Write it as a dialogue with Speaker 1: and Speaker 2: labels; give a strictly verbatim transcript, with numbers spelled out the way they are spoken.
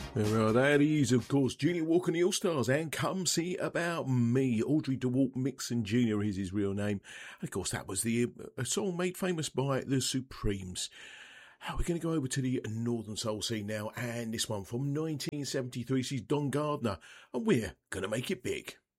Speaker 1: Well, that is, of course, Junior Walker and the All-Stars and Come See About Me. Audrey DeWalt Mixon Junior is his real name. Of course, that was the a song made famous by the Supremes. We're going to go over to the Northern Soul scene now, and this one from nineteen seventy-three, she's Don Gardner, and we're going to make it big.